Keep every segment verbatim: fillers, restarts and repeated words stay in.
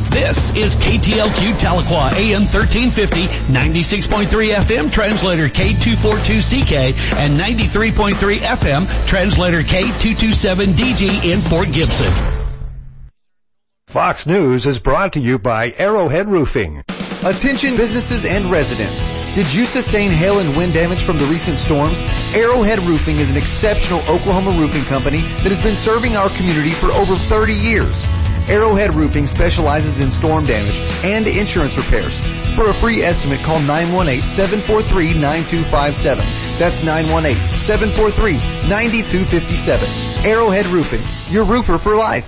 This is K T L Q Tahlequah, A M thirteen fifty, ninety-six point three F M, translator K two forty-two C K, and ninety-three point three F M, translator K two twenty-seven D G in Fort Gibson. Fox News is brought to you by Arrowhead Roofing. Attention businesses and residents. Did you sustain hail and wind damage from the recent storms? Arrowhead Roofing is an exceptional Oklahoma roofing company that has been serving our community for over thirty years. Arrowhead Roofing specializes in storm damage and insurance repairs. For a free estimate, call nine one eight, seven four three, nine two five seven. That's nine one eight, seven four three, nine two five seven. Arrowhead Roofing, your roofer for life.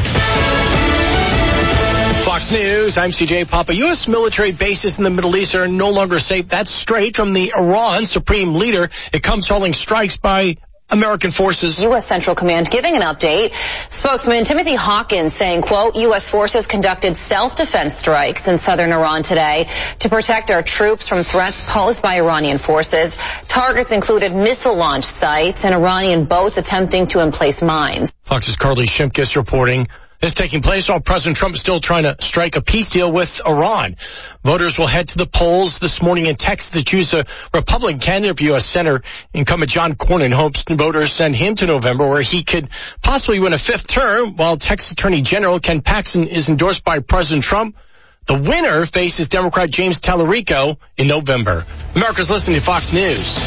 Fox News, I'm C J Papa. U S military bases in the Middle East are no longer safe. That's straight from the Iran Supreme Leader. It comes following strikes by American forces. U S Central Command giving an update. Spokesman Timothy Hawkins saying, quote, U S forces conducted self-defense strikes in southern Iran today to protect our troops from threats posed by Iranian forces. Targets included missile launch sites and Iranian boats attempting to emplace mines. Fox's Carly Shimkus reporting. This taking place while President Trump is still trying to strike a peace deal with Iran. Voters will head to the polls this morning in Texas to choose a Republican candidate for U S Senator. Incumbent John Cornyn hopes voters send him to November where he could possibly win a fifth term, while Texas Attorney General Ken Paxton is endorsed by President Trump. The winner faces Democrat James Tallarico in November. America's listening to Fox News.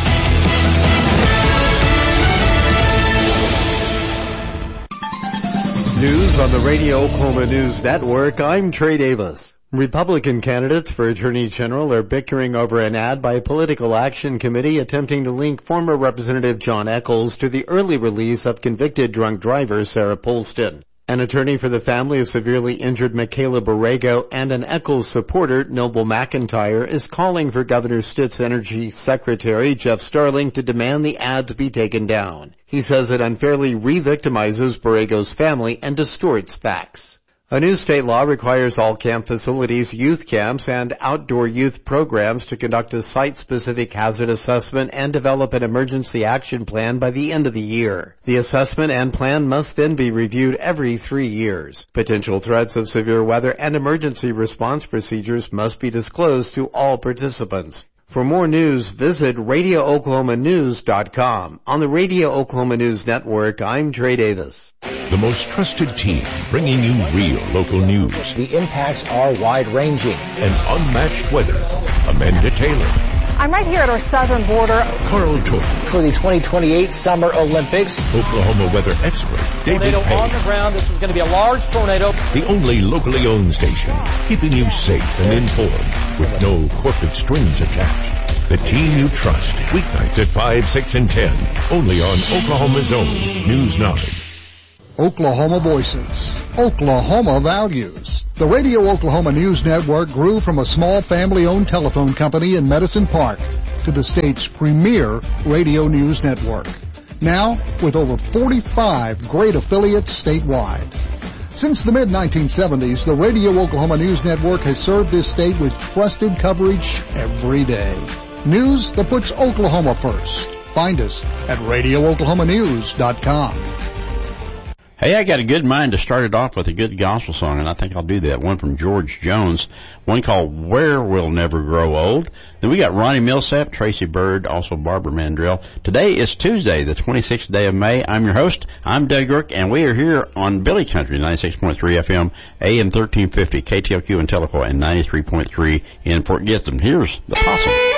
News on the Radio Oklahoma News Network. I'm Trey Davis. Republican candidates for Attorney General are bickering over an ad by a political action committee attempting to link former Representative John Echols to the early release of convicted drunk driver Sarah Polston. An attorney for the family of severely injured Michaela Borrego and an Echols supporter, Noble McIntyre, is calling for Governor Stitt's Energy Secretary, Jeff Starling, to demand the ad to be taken down. He says it unfairly re-victimizes Borrego's family and distorts facts. A new state law requires all camp facilities, youth camps, and outdoor youth programs to conduct a site-specific hazard assessment and develop an emergency action plan by the end of the year. The assessment and plan must then be reviewed every three years. Potential threats of severe weather and emergency response procedures must be disclosed to all participants. For more news, visit radio oklahoma news dot com. On the Radio Oklahoma News Network, I'm Trey Davis. The most trusted team bringing you real local news. The impacts are wide-ranging. And unmatched weather. Amanda Taylor. I'm right here at our southern border. Carl Torp. For the twenty twenty-eight Summer Olympics. Oklahoma weather expert David Tornado Payne. on the ground. This is going to be a large tornado. The only locally owned station keeping you safe and informed with no corporate strings attached. The team you trust. Weeknights at five, six, and ten. Only on Oklahoma's own News nine. Oklahoma Voices, Oklahoma Values. The Radio Oklahoma News Network grew from a small family-owned telephone company in Medicine Park to the state's premier radio news network. Now, with over forty-five great affiliates statewide. Since the mid nineteen seventies, the Radio Oklahoma News Network has served this state with trusted coverage every day. News that puts Oklahoma first. Find us at radio oklahoma news dot com. Hey, I got a good mind to start it off with a good gospel song, and I think I'll do that. One from George Jones, one called Where We'll Never Grow Old. Then we got Ronnie Millsap, Tracy Bird, also Barbara Mandrell. Today is Tuesday, the twenty-sixth day of May. I'm your host. I'm Doug Rook, and we are here on Billy Country, ninety-six point three F M, A M thirteen fifty, K T L Q in Tahlequah, and ninety-three point three in Fort Gibson. Here's the Possum.